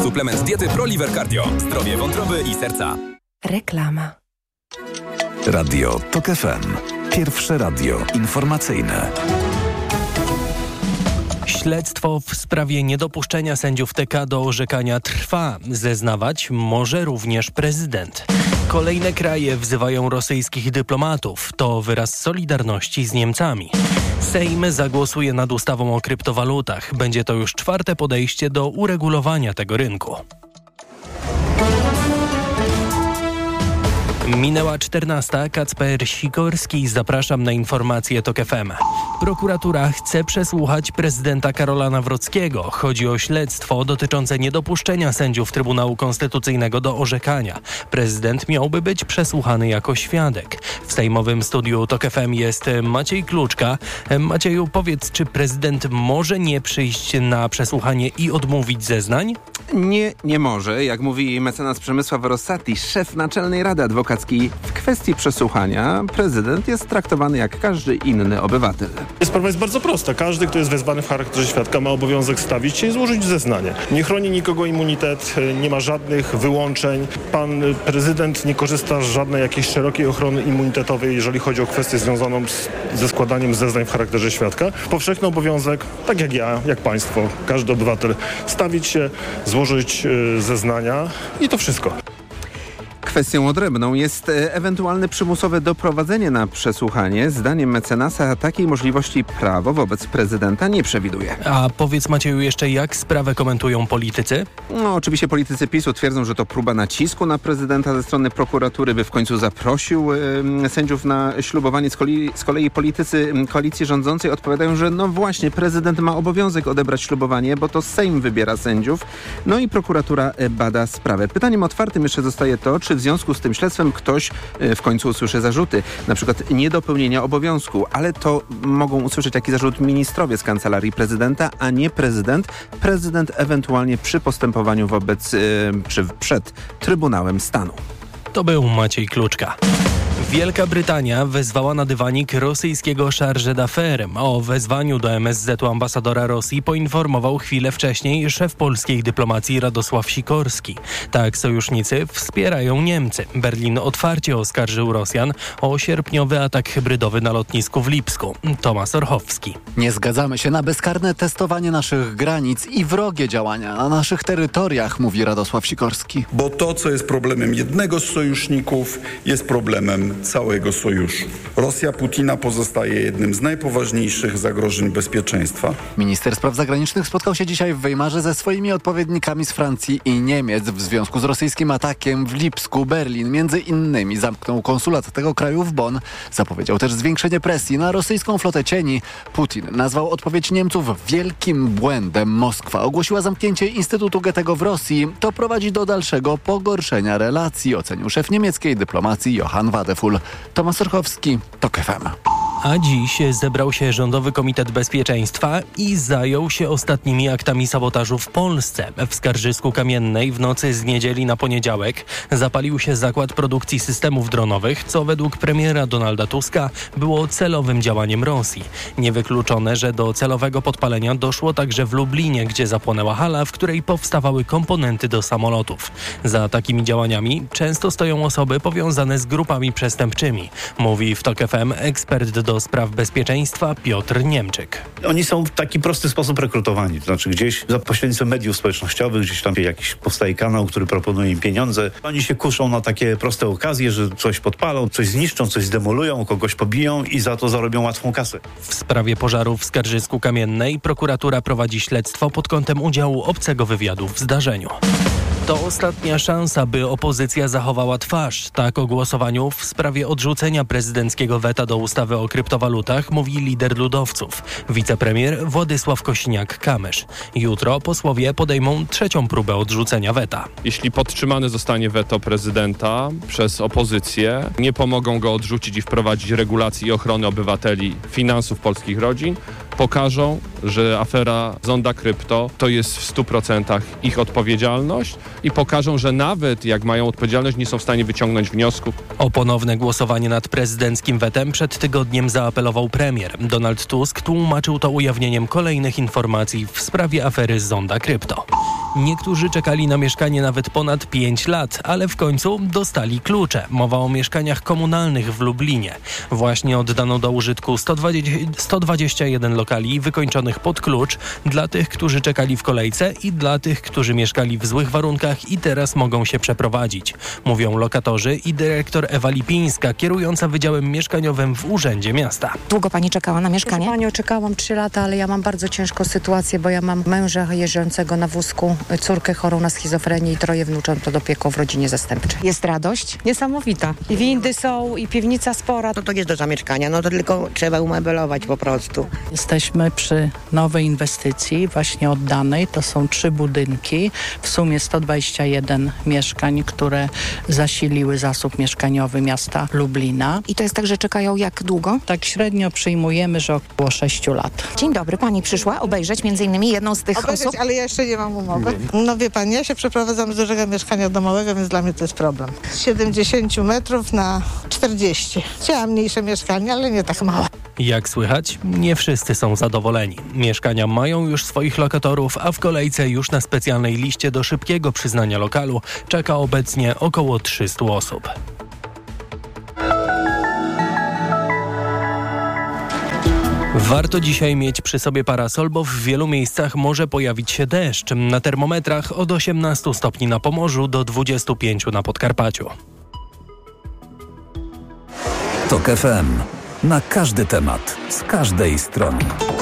Suplement diety ProLiver Cardio. Zdrowie wątroby i serca. Reklama. Radio TOK FM. Pierwsze radio informacyjne. Śledztwo w sprawie niedopuszczenia sędziów TK do orzekania trwa. Zeznawać może również prezydent. Kolejne kraje wzywają rosyjskich dyplomatów. To wyraz solidarności z Niemcami. Sejm zagłosuje nad ustawą o kryptowalutach. Będzie to już 4. podejście do uregulowania tego rynku. Minęła 14. Kacper Sikorski. Zapraszam na informacje TOK FM. Prokuratura chce przesłuchać prezydenta Karola Nawrockiego. Chodzi o śledztwo dotyczące niedopuszczenia sędziów Trybunału Konstytucyjnego do orzekania. Prezydent miałby być przesłuchany jako świadek. W sejmowym studiu TOK FM jest Maciej Kluczka. Macieju, powiedz, czy prezydent może nie przyjść na przesłuchanie i odmówić zeznań? Nie może. Jak mówi mecenas Przemysław Rossati, szef Naczelnej Rady Adwokackiej, w kwestii przesłuchania prezydent jest traktowany jak każdy inny obywatel. Sprawa jest bardzo prosta. Każdy, kto jest wezwany w charakterze świadka, ma obowiązek stawić się i złożyć zeznanie. Nie chroni nikogo immunitet, nie ma żadnych wyłączeń. Pan prezydent nie korzysta z żadnej jakiejś szerokiej ochrony immunitetowej, jeżeli chodzi o kwestię związaną ze składaniem zeznań w charakterze świadka. Powszechny obowiązek, tak jak ja, jak państwo, każdy obywatel, stawić się, złożyć zeznania i to wszystko. Kwestią odrębną jest ewentualne przymusowe doprowadzenie na przesłuchanie. Zdaniem mecenasa takiej możliwości prawo wobec prezydenta nie przewiduje. A powiedz, Macieju, jeszcze jak sprawę komentują politycy? No, oczywiście politycy PiS-u twierdzą, że to próba nacisku na prezydenta ze strony prokuratury, by w końcu zaprosił sędziów na ślubowanie. Z kolei politycy koalicji rządzącej odpowiadają, że no właśnie, prezydent ma obowiązek odebrać ślubowanie, bo to Sejm wybiera sędziów. No i prokuratura bada sprawę. Pytaniem otwartym jeszcze zostaje to, czy w związku z tym śledztwem ktoś w końcu usłyszy zarzuty, na przykład niedopełnienia obowiązku, ale to mogą usłyszeć taki zarzut ministrowie z Kancelarii Prezydenta, a nie prezydent. Prezydent ewentualnie przy postępowaniu przed Trybunałem Stanu. To był Maciej Kluczka. Wielka Brytania wezwała na dywanik rosyjskiego chargé d'affaires. O wezwaniu do MSZ-u ambasadora Rosji poinformował chwilę wcześniej szef polskiej dyplomacji Radosław Sikorski. Tak sojusznicy wspierają Niemcy. Berlin otwarcie oskarżył Rosjan o sierpniowy atak hybrydowy na lotnisku w Lipsku. Tomasz Orchowski. Nie zgadzamy się na bezkarne testowanie naszych granic i wrogie działania na naszych terytoriach, mówi Radosław Sikorski. Bo to, co jest problemem jednego z sojuszników, jest problemem całego sojuszu. Rosja Putina pozostaje jednym z najpoważniejszych zagrożeń bezpieczeństwa. Minister spraw zagranicznych spotkał się dzisiaj w Weimarze ze swoimi odpowiednikami z Francji i Niemiec w związku z rosyjskim atakiem w Lipsku. Berlin między innymi zamknął konsulat tego kraju w Bonn. Zapowiedział też zwiększenie presji na rosyjską flotę cieni. Putin nazwał odpowiedź Niemców wielkim błędem. Moskwa ogłosiła zamknięcie Instytutu Goethego w Rosji. To prowadzi do dalszego pogorszenia relacji, ocenił szef niemieckiej dyplomacji Johann Wadefull. Tomasz Orchowski, TOK FM. A dziś zebrał się Rządowy Komitet Bezpieczeństwa i zajął się ostatnimi aktami sabotażu w Polsce. W Skarżysku Kamiennej w nocy z niedzieli na poniedziałek zapalił się zakład produkcji systemów dronowych, co według premiera Donalda Tuska było celowym działaniem Rosji. Niewykluczone, że do celowego podpalenia doszło także w Lublinie, gdzie zapłonęła hala, w której powstawały komponenty do samolotów. Za takimi działaniami często stoją osoby powiązane z grupami przestępczymi, mówi w TOK FM ekspert do spraw bezpieczeństwa Piotr Niemczyk. Oni są w taki prosty sposób rekrutowani, to znaczy gdzieś za pośrednictwem mediów społecznościowych, gdzieś tam jakiś powstaje kanał, który proponuje im pieniądze. Oni się kuszą na takie proste okazje, że coś podpalą, coś zniszczą, coś zdemolują, kogoś pobiją i za to zarobią łatwą kasę. W sprawie pożaru w Skarżysku Kamiennej prokuratura prowadzi śledztwo pod kątem udziału obcego wywiadu w zdarzeniu. To ostatnia szansa, by opozycja zachowała twarz. Tak o głosowaniu w sprawie odrzucenia prezydenckiego weta do ustawy o kryptowalutach mówi lider ludowców, wicepremier Władysław Kosiniak-Kamysz. Jutro posłowie podejmą trzecią próbę odrzucenia weta. Jeśli podtrzymane zostanie weto prezydenta przez opozycję, nie pomogą go odrzucić i wprowadzić regulacji i ochrony obywateli, finansów polskich rodzin, pokażą, że afera Zonda Krypto to jest w 100% ich odpowiedzialność i pokażą, że nawet jak mają odpowiedzialność, nie są w stanie wyciągnąć wniosków. O ponowne głosowanie nad prezydenckim wetem przed tygodniem zaapelował premier. Donald Tusk tłumaczył to ujawnieniem kolejnych informacji w sprawie afery Zonda Krypto. Niektórzy czekali na mieszkanie nawet ponad 5 lat, ale w końcu dostali klucze. Mowa o mieszkaniach komunalnych w Lublinie. Właśnie oddano do użytku 121 lokali wykończonych pod klucz dla tych, którzy czekali w kolejce i dla tych, którzy mieszkali w złych warunkach i teraz mogą się przeprowadzić. Mówią lokatorzy i dyrektor Ewa Lipińska, kierująca Wydziałem Mieszkaniowym w Urzędzie Miasta. Długo pani czekała na mieszkanie? Panią, czekałam 3 lata, ale ja mam bardzo ciężką sytuację, bo ja mam męża jeżdżącego na wózku, córkę chorą na schizofrenię i 3 wnucząt pod opieką w rodzinie zastępczej. Jest radość? Niesamowita. I windy są, i piwnica spora. No to jest do zamieszkania, no to tylko trzeba umeblować po prostu. Jesteśmy przy nowej inwestycji, właśnie oddanej. To są 3 budynki, w sumie 121 mieszkań, które zasiliły zasób mieszkaniowy miasta Lublina. I to jest tak, że czekają jak długo? Tak średnio przyjmujemy, że około 6 lat. Dzień dobry, pani przyszła obejrzeć między innymi jedną z tych osób. Ale ja jeszcze nie mam umowy. No wie pani, ja się przeprowadzam z dużego mieszkania domowego, więc dla mnie to jest problem. Z 70 metrów na 40. Chciałam mniejsze mieszkanie, ale nie tak małe. Jak słychać, nie wszyscy są zadowoleni. Mieszkania mają już swoich lokatorów, a w kolejce już na specjalnej liście do szybkiego przyznania lokalu czeka obecnie około 300 osób. Warto dzisiaj mieć przy sobie parasol, bo w wielu miejscach może pojawić się deszcz. Na termometrach od 18 stopni na Pomorzu do 25 na Podkarpaciu. TOK FM. Na każdy temat, z każdej strony.